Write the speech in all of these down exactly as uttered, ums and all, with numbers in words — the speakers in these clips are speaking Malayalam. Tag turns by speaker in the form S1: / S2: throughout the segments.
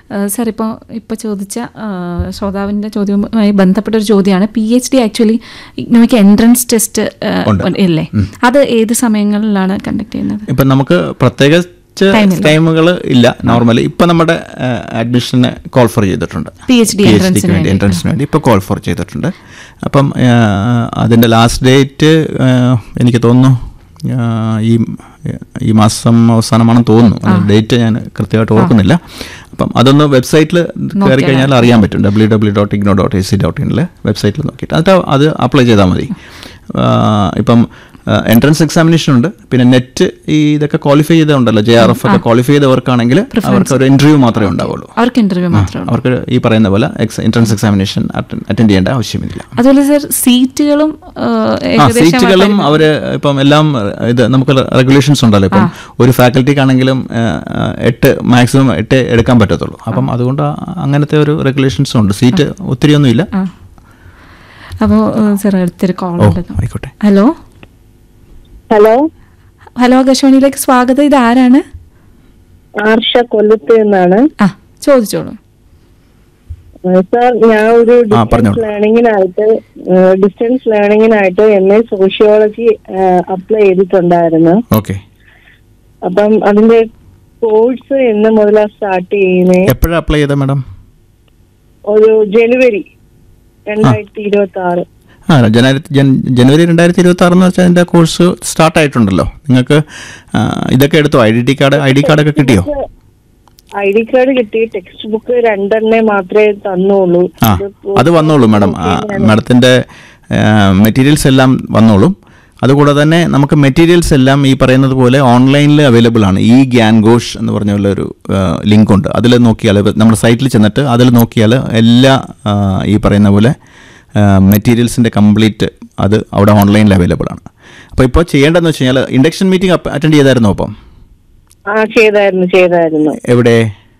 S1: സാർ ഇപ്പോൾ ഇപ്പോൾ ചോദിച്ച ശ്രോതാവിൻ്റെ ചോദ്യവുമായി ബന്ധപ്പെട്ടൊരു ചോദ്യമാണ്. P H D actually ഇഗ്നോയ്ക്ക് entrance test ഇല്ലേ, അത് ഏത് സമയങ്ങളിലാണ് കണ്ടക്ട് ചെയ്യുന്നത്?
S2: ഇപ്പം നമുക്ക് പ്രത്യേക ടൈമുകൾ ഇല്ല. നോർമലി ഇപ്പം നമ്മുടെ അഡ്മിഷന് കോൾ ഫോർ ചെയ്തിട്ടുണ്ട്.
S1: പി എച്ച് ഡി
S2: എൻട്രൻസിന് വേണ്ടി എൻട്രൻസിന് വേണ്ടി ഇപ്പോൾ കോൾ ഫോർ ചെയ്തിട്ടുണ്ട്. അപ്പം അതിൻ്റെ ലാസ്റ്റ് ഡേറ്റ് എനിക്ക് തോന്നുന്നു ഈ ഈ മാസം അവസാനമാണെന്ന് തോന്നുന്നു. ഡേറ്റ് ഞാൻ കൃത്യമായിട്ട് ഓർക്കുന്നില്ല. അപ്പം അതൊന്ന് വെബ്സൈറ്റിൽ കയറി കഴിഞ്ഞാൽ അറിയാൻ പറ്റും. W W dot IGNOU dot A C dot ഇനിൽ വെബ്സൈറ്റിൽ നോക്കിയിട്ട് അത് അത് അപ്ലൈ ചെയ്താൽ മതി. ഇപ്പം എൻട്രൻസ് എക്സാമിനേഷൻ ഉണ്ട്, പിന്നെ നെറ്റ് ഈ ഇതൊക്കെ ക്വാളിഫൈ ചെയ്തതുണ്ടല്ലോ, ജെ ആർ എഫ് ഒക്കെ ക്വാളിഫൈ ചെയ്തവർക്കാണെങ്കിൽ അവർക്ക് ഒരു ഇന്റർവ്യൂ മാത്രമേ ഉണ്ടാവുള്ളൂ.
S1: അവർക്ക് ഇന്റർവ്യൂ മാത്രമേ
S2: അവർക്ക് ഈ പറയുന്ന പോലെ എൻട്രൻസ് എക്സാമിനേഷൻ അറ്റൻഡ് ചെയ്യേണ്ട ആവശ്യമില്ല.
S1: അതുപോലെ സർ സീറ്റുകളും
S2: സീറ്റുകളും അവർ ഇപ്പം എല്ലാം ഇത് നമുക്ക് റെഗുലേഷൻസ് ഉണ്ടല്ലോ. ഇപ്പം ഒരു ഫാക്കൽറ്റിക്കാണെങ്കിലും എട്ട് മാക്സിമം എട്ട് എടുക്കാൻ പറ്റത്തുള്ളൂ. അപ്പം അതുകൊണ്ട് അങ്ങനത്തെ ഒരു റെഗുലേഷൻസും ഉണ്ട്. സീറ്റ് ഒത്തിരി ഒന്നുമില്ല.
S1: അപ്പോൾ സർ അടുത്തൊരു കോൾ ഉണ്ട്.
S2: ആയിക്കോട്ടെ.
S1: ഹലോ
S3: ഹലോ
S1: ഹലോ ആകാശവാണിയിലേക്ക് സ്വാഗതം. ഇത് ആരാണ്?
S3: ആർഷ കൊല്ലത്ത് നിന്നാണ്.
S1: ആ ചോദിച്ചോളൂ
S3: സാർ. ഞാൻ ഒരു distance ലേണിങ്ങിനായിട്ട് distance ലേണിങ്ങിനായിട്ട് M A sociology apply ചെയ്തിട്ടുണ്ടായിരുന്നു. അപ്പം അതിന്റെ കോഴ്സ് എന്ന് മുതലാണ് സ്റ്റാർട്ട് ചെയ്യുന്നത്?
S2: എപ്പോഴാണ് അപ്ലൈ ചെയ്തത് മാഡം?
S3: ഒരു ജനുവരി രണ്ടായിരത്തി ഇരുപത്തി ആറ്
S2: ആ ജനുവരി ജനുവരി രണ്ടായിരത്തി ഇരുപത്തി ആറെന്ന് വെച്ചാൽ അതിൻ്റെ കോഴ്സ് സ്റ്റാർട്ട് ആയിട്ടുണ്ടല്ലോ. നിങ്ങൾക്ക് ഇതൊക്കെ എടുത്തോ? I D card I D കാർഡൊക്കെ കിട്ടിയോ?
S3: ഐ ഡി കാർഡ് കിട്ടി. ടെക്സ്റ്റ് ബുക്ക് രണ്ടെണ്ണേ മാത്രമേ തന്നോളൂ.
S2: ആ അത് വന്നോളൂ മാഡം. മാഡത്തിൻ്റെ മെറ്റീരിയൽസ് എല്ലാം വന്നോളും. അതുകൂടാതെ തന്നെ നമുക്ക് മെറ്റീരിയൽസ് എല്ലാം ഈ പറയുന്നത് പോലെ ഓൺലൈനിൽ അവൈലബിൾ ആണ്. ഈ ഗ്യാൻ ഘോഷ് എന്ന് പറഞ്ഞ ഒരു ലിങ്ക് ഉണ്ട്. അതിൽ നോക്കിയാൽ നമ്മുടെ സൈറ്റിൽ ചെന്നിട്ട് അതിൽ നോക്കിയാൽ എല്ലാ ഈ പറയുന്ന പോലെ മെറ്റീരിയൽസിൻ്റെ കംപ്ലീറ്റ് അത് അവിടെ ഓൺലൈനിൽ അവൈലബിൾ ആണ്. അപ്പോൾ ഇപ്പോൾ ചെയ്യേണ്ടതെന്ന് വെച്ച് കഴിഞ്ഞാൽ ഇൻഡക്ഷൻ മീറ്റിംഗ് അറ്റൻഡ് ചെയ്തായിരുന്നോ? അപ്പം
S3: ചെയ്തായിരുന്നു ചെയ്തായിരുന്നു
S2: എവിടെ?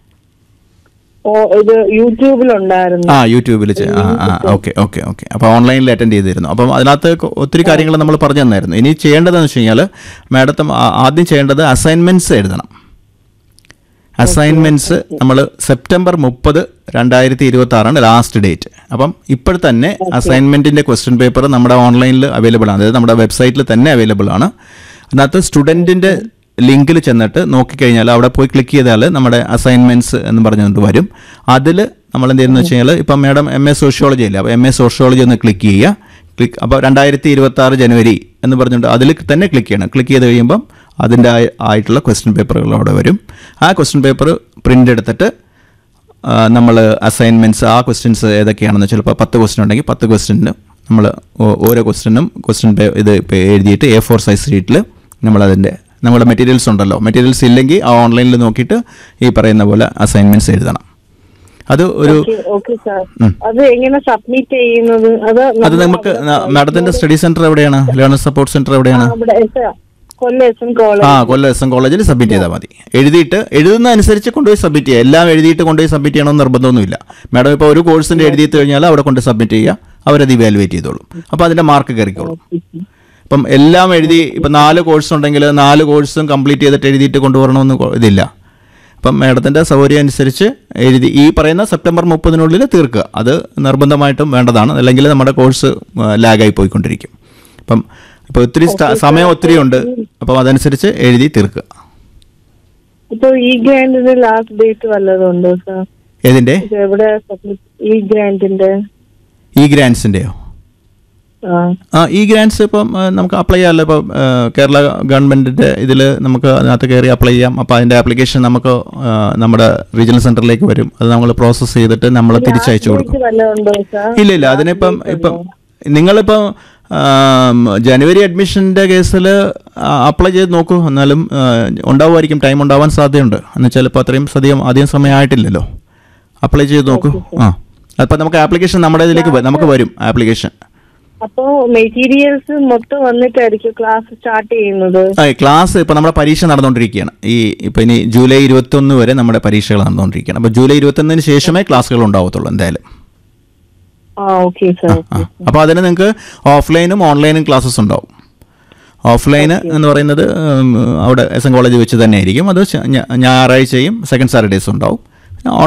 S3: യൂട്യൂബിലുണ്ടായിരുന്നു.
S2: ആ യൂട്യൂബിൽ ഓക്കെ ഓക്കെ ഓക്കെ അപ്പോൾ ഓൺലൈനിൽ അറ്റൻഡ് ചെയ്തിരുന്നു. അപ്പം അതിനകത്ത് ഒത്തിരി കാര്യങ്ങൾ നമ്മൾ പറഞ്ഞു തന്നായിരുന്നു. ഇനി ചെയ്യേണ്ടതെന്ന് വെച്ച് കഴിഞ്ഞാൽ മാഡം ആദ്യം ചെയ്യേണ്ടത് അസൈൻമെൻറ്റ്സ് എഴുതണം. അസൈൻമെൻറ്റ്സ് നമ്മൾ സെപ്റ്റംബർ മുപ്പത് രണ്ടായിരത്തി ഇരുപത്തി ആറാണ് ലാസ്റ്റ് ഡേറ്റ്. അപ്പം ഇപ്പോൾ തന്നെ അസൈൻമെൻറ്റിൻ്റെ ക്വസ്റ്റ്യൻ പേപ്പർ നമ്മുടെ ഓൺലൈനിൽ അവൈലബിൾ ആണ്. അതായത് നമ്മുടെ വെബ്സൈറ്റിൽ തന്നെ അവൈലബിൾ ആണ്. അതിനകത്ത് സ്റ്റുഡൻറ്റിൻ്റെ ലിങ്കിൽ ചെന്നിട്ട് നോക്കിക്കഴിഞ്ഞാൽ അവിടെ പോയി ക്ലിക്ക് ചെയ്താൽ നമ്മുടെ അസൈൻമെൻറ്റ്സ് എന്ന് പറഞ്ഞുകൊണ്ട് വരും. അതിൽ നമ്മൾ എന്ത് ചെയ്യുന്നത് വെച്ച് കഴിഞ്ഞാൽ ഇപ്പം മാഡം എം എ സോഷ്യോളജി അല്ലേ, അപ്പോൾ എം എ സോഷ്യോളജി ഒന്ന് ക്ലിക്ക് ചെയ്യുക. ക്ലിക്ക് അപ്പോൾ രണ്ടായിരത്തി ഇരുപത്തി ആറ് ജനുവരി എന്ന് പറഞ്ഞുകൊണ്ട് അതിൽ തന്നെ ക്ലിക്ക് ചെയ്യണം. ക്ലിക്ക് ചെയ്ത് കഴിയുമ്പം അതിൻ്റെ ആയിട്ടുള്ള ക്വസ്റ്റ്യൻ പേപ്പറുകൾ അവിടെ വരും. ആ ക്വസ്റ്റ്യൻ പേപ്പർ പ്രിൻ്റ് എടുത്തിട്ട് നമ്മൾ അസൈൻമെൻറ്റ്സ് ആ ക്വസ്റ്റ്യൻസ് ഏതൊക്കെയാണെന്ന് ചിലപ്പോൾ പത്ത് ക്വസ്റ്റ്യൻ ഉണ്ടെങ്കിൽ പത്ത് ക്വസ്റ്റ്യനും നമ്മൾ ഓരോ ക്വസ്റ്റ്യനും ക്വസ്റ്റ്യൻ ഇത് ഇപ്പോൾ എഴുതിയിട്ട് എ ഫോർ സൈസ് ഷീറ്റിൽ നമ്മളതിൻ്റെ നമ്മുടെ മെറ്റീരിയൽസ് ഉണ്ടല്ലോ, മെറ്റീരിയൽസ് ഇല്ലെങ്കിൽ ആ ഓൺലൈനിൽ നോക്കിയിട്ട് ഈ പറയുന്ന പോലെ അസൈൻമെൻറ്റ്സ് എഴുതണം. അത് ഒരു അത് നമുക്ക് മാഡത്തിന്റെ സ്റ്റഡി സെന്റർ എവിടെയാണ്? ലേണർ സപ്പോർട്ട് സെന്റർ എവിടെയാണ്? ആ കൊല്ലം എസ് എൻ കോളേജിൽ സബ്മിറ്റ് ചെയ്താൽ മതി. എഴുതിയിട്ട് എഴുതുന്ന അനുസരിച്ച് കൊണ്ടുപോയി സബ്മിറ്റ് ചെയ്യുക. എല്ലാം എഴുതിയിട്ട് കൊണ്ടുപോയി സബ്മിറ്റ് ചെയ്യണമെന്ന് നിർബന്ധമൊന്നുമില്ല. മാഡം ഇപ്പോൾ ഒരു കോഴ്സിൻ്റെ എഴുതിയിട്ട് കഴിഞ്ഞാൽ അവിടെ കൊണ്ട് സബ്മിറ്റ് ചെയ്യുക, അവരത് ഇവാലുവേറ്റ് ചെയ്തോളും. അപ്പോൾ അതിൻ്റെ മാർക്ക് കയറിക്കോളും. ഇപ്പം എല്ലാം എഴുതി ഇപ്പം നാല് കോഴ്സ് ഉണ്ടെങ്കിൽ നാല് കോഴ്സും കംപ്ലീറ്റ് ചെയ്തിട്ട് എഴുതിയിട്ട് കൊണ്ടുവരണമെന്ന് ഇതില്ല. അപ്പം മാഡത്തിൻ്റെ സൗകര്യം അനുസരിച്ച് എഴുതി ഈ പറയുന്ന സെപ്റ്റംബർ മുപ്പതിനുള്ളിൽ തീർക്കുക. അത് നിർബന്ധമായിട്ടും വേണ്ടതാണ്. അല്ലെങ്കിൽ നമ്മുടെ കോഴ്സ് ലാഗായി പോയിക്കൊണ്ടിരിക്കും. അപ്പം ഇപ്പോൾ ഒത്തിരി സമയം ഒത്തിരി ഉണ്ട്. അപ്പം അതനുസരിച്ച് എഴുതി തീർക്കുക. ഏതിൻ്റെ? ഈ ഗ്രാൻസിൻ്റെയോ? ആ ഈ ഗ്രാൻസ് ഇപ്പം നമുക്ക് അപ്ലൈ ചെയ്യാമല്ലോ. ഇപ്പോൾ കേരള ഗവൺമെൻറ്റിൻ്റെ ഇതിൽ നമുക്ക് അതിനകത്ത് കയറി അപ്ലൈ ചെയ്യാം. അപ്പോൾ അതിൻ്റെ ആപ്ലിക്കേഷൻ നമുക്ക് നമ്മുടെ റീജിയണൽ സെൻറ്ററിലേക്ക് വരും. അത് നമ്മൾ പ്രോസസ്സ് ചെയ്തിട്ട് നമ്മൾ തിരിച്ചയച്ചു കൊടുക്കും. ഇല്ല ഇല്ല അതിനിപ്പം ഇപ്പം നിങ്ങളിപ്പം ജനുവരി അഡ്മിഷൻ്റെ കേസിൽ അപ്ലൈ ചെയ്ത് നോക്കൂ. എന്നാലും ഉണ്ടാവുമായിരിക്കും, ടൈം ഉണ്ടാവാൻ സാധ്യതയുണ്ട്. എന്നുവെച്ചാൽ ഇപ്പോൾ അത്രയും അധികം അധികം സമയമായിട്ടില്ലല്ലോ. അപ്ലൈ ചെയ്ത് നോക്കൂ. ആ അപ്പം നമുക്ക് ആപ്ലിക്കേഷൻ നമ്മുടെ ഇതിലേക്ക് നമുക്ക് വരും ആപ്ലിക്കേഷൻ.
S3: അപ്പോ മെറ്റീരിയൽസ് മൊത്തം വന്നിട്ടായിരിക്കും ക്ലാസ് സ്റ്റാർട്ട് ചെയ്യുന്നത്?
S2: ക്ലാസ് ഇപ്പൊ നമ്മുടെ പരീക്ഷ നടന്നുകൊണ്ടിരിക്കുകയാണ്. ഈ ഇപ്പൊ ഇനി ജൂലൈ ഇരുപത്തി ഒന്ന് വരെ നമ്മുടെ പരീക്ഷകൾ നടന്നുകൊണ്ടിരിക്കുകയാണ്. അപ്പൊ ജൂലൈ ഇരുപത്തി ഒന്നിന് ശേഷമേ ക്ലാസ്സുകൾ ഉണ്ടാവത്തുള്ളൂ എന്തായാലും. അപ്പൊ അതിന് നിങ്ങൾക്ക് ഓഫ്ലൈനും ഓൺലൈനും ക്ലാസ്സസ് ഉണ്ടാവും. ഓഫ്ലൈന് എന്ന് പറയുന്നത് അവിടെ എസ് എൻ കോളേജ് വെച്ച് തന്നെ ആയിരിക്കും. അത് ഞായറാഴ്ചയും സെക്കൻഡ് സാറ്റർഡേസും ഉണ്ടാവും.